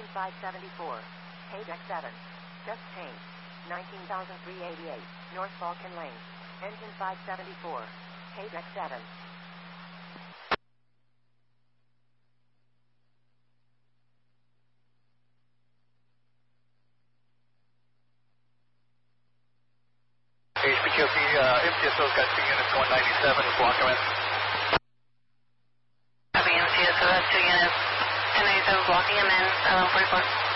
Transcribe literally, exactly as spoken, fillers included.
Engine five seventy-four. Page X seven. Just change. nineteen thousand three hundred eighty-eight. North Falcon Lane. Engine five seventy-four. Page X seven. H P Q P, uh, M T S O's got two units going ninety-seven, is block them in. Copy, M T S O has two units, ten ninety-seven blocking them in, eleven forty-four.